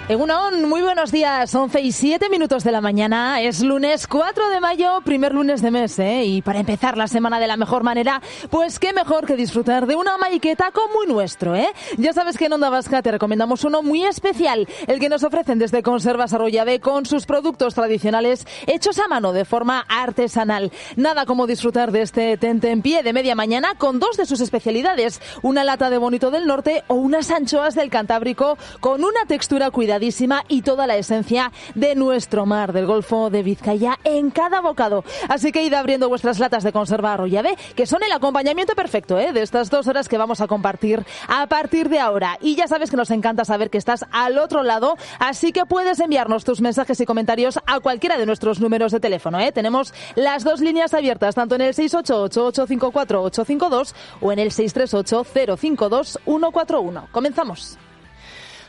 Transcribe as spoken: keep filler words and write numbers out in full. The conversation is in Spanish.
Egunon, muy buenos días, once y siete minutos de la mañana, es lunes cuatro de mayo, primer lunes de mes, ¿eh? Y para empezar la semana de la mejor manera, pues qué mejor que disfrutar de una maiquetaco muy nuestro, ¿eh? Ya sabes que en Onda Vasca te recomendamos uno muy especial, el que nos ofrecen desde Conservas Arroyave con sus productos tradicionales hechos a mano de forma artesanal. Nada como disfrutar de este tentempié de media mañana con dos de sus especialidades, una lata de bonito del norte o unas anchoas del Cantábrico con una textura cuidada y toda la esencia de nuestro mar, del Golfo de Vizcaya, en cada bocado. Así que id abriendo vuestras latas de conserva Arroyave, que son el acompañamiento perfecto, ¿eh? de estas dos horas que vamos a compartir a partir de ahora. Y ya sabes que nos encanta saber que estás al otro lado, así que puedes enviarnos tus mensajes y comentarios a cualquiera de nuestros números de teléfono, ¿eh? Tenemos las dos líneas abiertas, tanto en el seis ocho ocho, ocho cinco cuatro, ocho cinco dos o en el seis tres ocho, cero cinco dos, uno cuatro uno. Comenzamos.